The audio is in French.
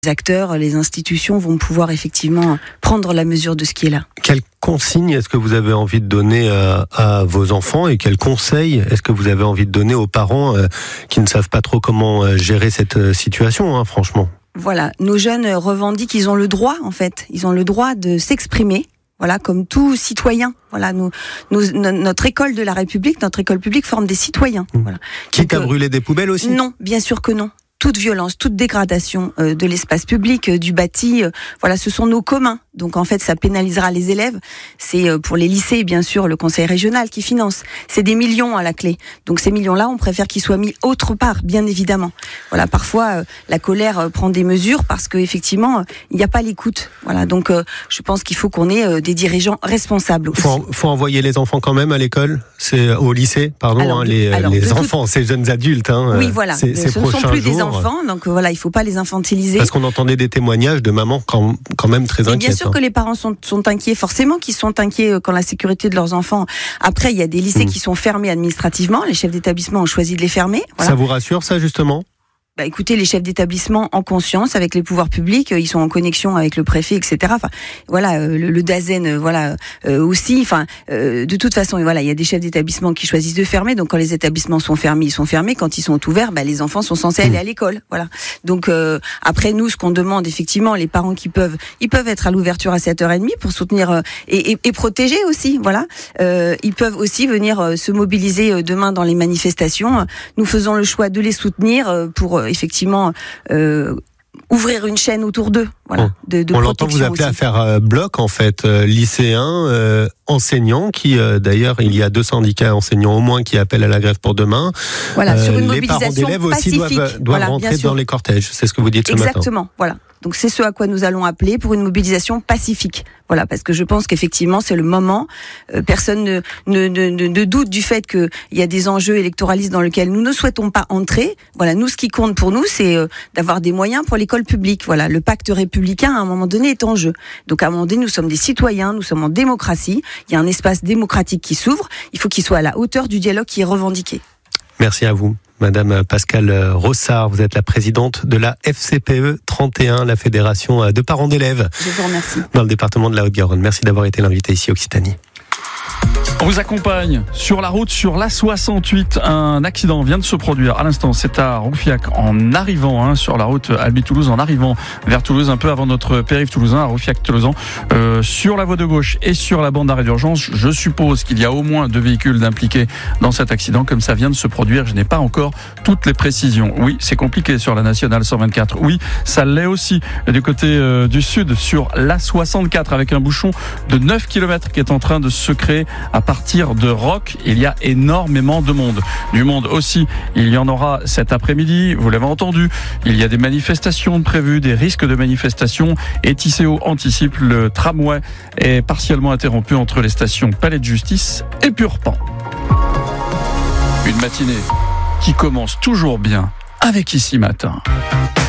acteurs, les institutions vont pouvoir effectivement prendre la mesure de ce qui est là. Quelles consignes est-ce que vous avez envie de donner à vos enfants et quels conseils est-ce que vous avez envie de donner aux parents qui ne savent pas trop comment gérer cette situation, franchement ? Voilà, nos jeunes revendiquent, ils ont le droit en fait, ils ont le droit de s'exprimer. Voilà, comme tout citoyen. Voilà, notre école de la République, notre école publique forme des citoyens. Voilà. Quitte à brûler des poubelles aussi ? Non, bien sûr que non. Toute violence, toute dégradation de l'espace public, du bâti, voilà, ce sont nos communs. Donc en fait, ça pénalisera les élèves. C'est pour les lycées, bien sûr, le conseil régional qui finance. C'est des millions à la clé. Donc ces millions-là, on préfère qu'ils soient mis autre part, bien évidemment. Voilà, parfois la colère prend des mesures parce que effectivement, il n'y a pas l'écoute. Voilà, donc je pense qu'il faut qu'on ait des dirigeants responsables aussi. Faut envoyer les enfants quand même à l'école, c'est au lycée, pardon, les enfants, ces jeunes adultes. Oui, voilà. Ce ne sont plus des enfants, donc voilà, il ne faut pas les infantiliser. Parce qu'on entendait des témoignages de mamans quand même très inquiètes. Bien sûr que les parents sont inquiets, forcément qu'ils sont inquiets quand la sécurité de leurs enfants. Après, il y a des lycées qui sont fermés administrativement. Les chefs d'établissement ont choisi de les fermer. Voilà. Ça vous rassure, ça, justement ? Écoutez, les chefs d'établissement en conscience avec les pouvoirs publics, ils sont en connexion avec le préfet, etc. Enfin, voilà, le DAZEN, voilà, aussi. Enfin, de toute façon, voilà, il y a des chefs d'établissement qui choisissent de fermer. Donc, quand les établissements sont fermés, ils sont fermés. Quand ils sont ouverts, les enfants sont censés aller à l'école. Voilà. Donc, après, nous, ce qu'on demande, effectivement, les parents ils peuvent être à l'ouverture à 7h30 pour soutenir et protéger aussi. Voilà. Ils peuvent aussi venir se mobiliser demain dans les manifestations. Nous faisons le choix de les soutenir pour effectivement ouvrir une chaîne autour d'eux. Voilà, de on l'entend vous appeler aussi à faire bloc, en fait, lycéens, enseignants, qui d'ailleurs, il y a 2 syndicats enseignants au moins qui appellent à la grève pour demain. Voilà, sur une les parents d'élèves aussi doivent rentrer dans les cortèges, c'est ce que vous dites ce matin. Exactement, voilà. Donc c'est ce à quoi nous allons appeler pour une mobilisation pacifique. Voilà, parce que je pense qu'effectivement c'est le moment. Personne ne doute du fait qu'il y a des enjeux électoralistes dans lesquels nous ne souhaitons pas entrer. Voilà, nous ce qui compte pour nous c'est d'avoir des moyens pour l'école publique. Voilà, le pacte républicain à un moment donné est en jeu. Donc à un moment donné nous sommes des citoyens, nous sommes en démocratie. Il y a un espace démocratique qui s'ouvre. Il faut qu'il soit à la hauteur du dialogue qui est revendiqué. Merci à vous. Madame Pascale Rossard, vous êtes la présidente de la FCPE 31, la fédération de parents d'élèves. Je vous remercie. Dans le département de la Haute-Garonne. Merci d'avoir été l'invité ici à Occitanie. On vous accompagne sur la route, sur l'A68. Un accident vient de se produire à l'instant. C'est à Roufiac en arrivant sur la route Albi-Toulouse, en arrivant vers Toulouse, un peu avant notre périph' toulousain, à Roufiac-Tolozan. Sur la voie de gauche et sur la bande d'arrêt d'urgence, je suppose qu'il y a au moins 2 véhicules impliqués dans cet accident, comme ça vient de se produire. Je n'ai pas encore toutes les précisions. Oui, c'est compliqué sur la nationale 124. Oui, ça l'est aussi du côté du sud, sur l'A64, avec un bouchon de 9 km qui est en train de se créer à partir de Roques. Il y a énormément de monde. Du monde aussi, il y en aura cet après-midi, vous l'avez entendu. Il y a des manifestations prévues, des risques de manifestations, et Tisséo anticipe, le tramway est partiellement interrompu entre les stations Palais de Justice et Purpan. Une matinée qui commence toujours bien avec Ici Matin.